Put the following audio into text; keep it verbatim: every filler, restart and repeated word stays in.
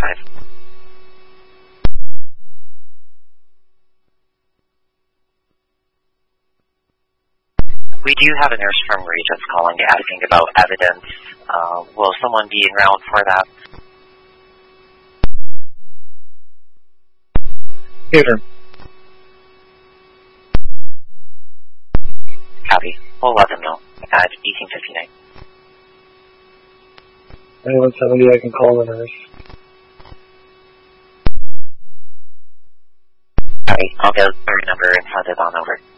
five. We do have a nurse from Regis calling asking about evidence. Uh, will someone be en route for that? Here. Copy. We'll let them know at eighteen fifty-nine. ninety-one seventy, I can call the nurse. Alright, I'll get their number and send it on over.